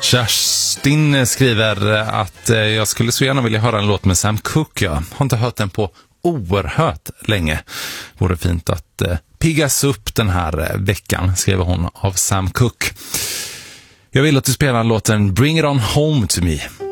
Kerstin skriver att jag skulle så gärna vilja höra en låt med Sam Cooke. Jag har inte hört den på oerhört länge. Vore fint att piggas upp den här veckan, skriver hon av Sam Cooke. Jag vill att du spelar låten Bring It On Home To Me.